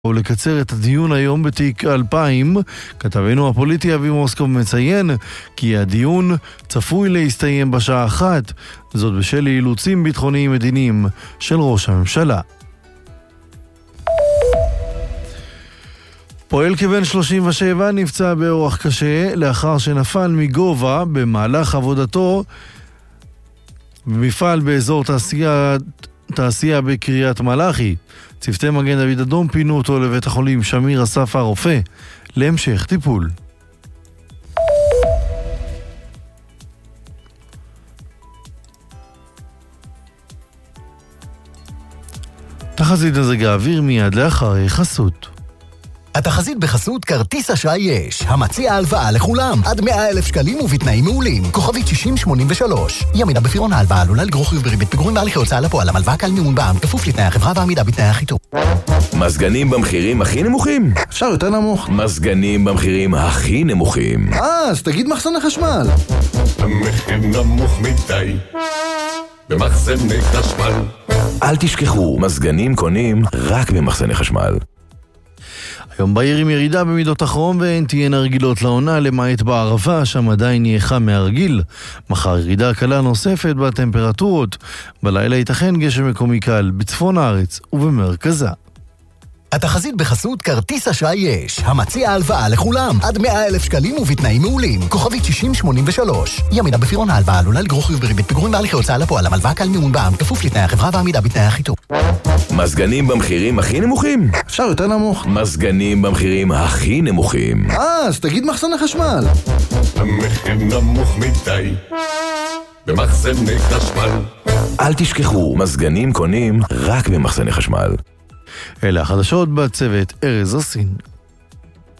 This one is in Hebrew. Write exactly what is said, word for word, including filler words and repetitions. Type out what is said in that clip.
ולקצר את הדיון היום בתיק אלפיים, כתבנו הפוליטי אבי מוסקוב מציין כי הדיון צפוי להסתיים בשעה אחת, זאת בשל אילוצים ביטחוניים מדיניים של ראש הממשלה. פועל כבן שלושים ושבע נפצע באורח קשה לאחר שנפל מגובה במהלך עבודתו במפעל באזור תעשייה, תעשייה בקריית מלאכי. צוותי מגן דוד אדום פינו אותו לבית החולים שמיר אסף הרופא להמשך טיפול. תחזית מזג האוויר מיד לאחר חסות. התחזית בחסות כרטיס אשראי יש, המציע הלוואה לכולם, עד מאה אלף שקלים ובתנאים מעולים. כוכבית שישים שמונים ושלוש. ימידה בפירעון ההלוואה עלולה לגרור חיוב בריבית פיגורים בהליכי הוצאה לפועל. המלוואה קל מימון בע"מ, כפוף לתנאי החברה ועמידה בתנאי החיתום. מזגנים במחירים הכי נמוכים? אפשר יותר נמוך. מזגנים במחירים הכי נמוכים. אה, אז תגיד מחסני חשמל. המחיר נמוך מדי במחסני חשמל. אל תשכחו, מזגנים קונים רק במחסני חשמל. היום בעיר עם ירידה במידות החום והן תהיינה רגילות לעונה למעט בערבה, שם עדיין יהיה חם מהרגיל. מחר ירידה קלה נוספת בטמפרטורות. בלילה ייתכן גשם מקומי קל בצפון הארץ ובמרכזה. התחזית בחסות כרטיס אשראי יש, המציע הלוואה לכולם, עד מאה אלף שקלים ובתנאים מעולים. כוכבית שישים שמונים ושלוש. ימידה בפירעון ההלוואה עלולה לגרור חיוב בריבית פיגורים בהליכי הוצאה לפועל. המלוואה קל מימון בע"מ, כפוף לתנאי החברה ועמידה בתנאי החיתום. מזגנים במחירים הכי נמוכים? אפשר יותר נמוך. מזגנים במחירים הכי נמוכים. אה, אז תגיד מחסני חשמל. המחיר נמוך מדי במחסני חשמל. אל תשכחו, מזגנים קונים רק במחסני חשמל. אלה החדשות בצוות ארז אסין.